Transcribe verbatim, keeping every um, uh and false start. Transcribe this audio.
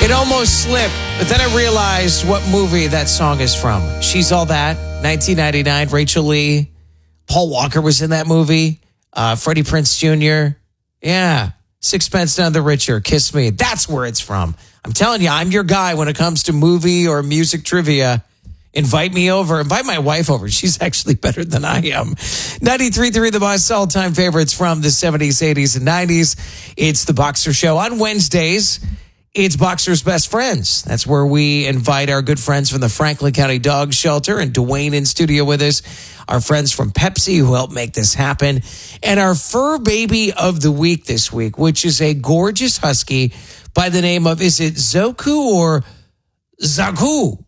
It almost slipped, but then I realized what movie that song is from. She's All That, nineteen ninety-nine, Rachel Lee. Paul Walker was in that movie. Uh, Freddie Prinze Junior Yeah. Sixpence None the Richer, Kiss Me. That's where it's from. I'm telling you, I'm your guy when it comes to movie or music trivia. Invite me over. Invite my wife over. She's actually better tthan I am. ninety-three point three The Boss, all-time favorites from the seventies, eighties, and nineties. It's The Boxer Show. On Wednesdays, it's Boxer's Best Friends. That's where we invite our good friends from the Franklin County Dog Shelter, and Dwayne in studio with us, our friends from Pepsi who helped make this happen, and our fur baby of the week this week, which is a gorgeous husky by the name of, is it Zoku or Zaku?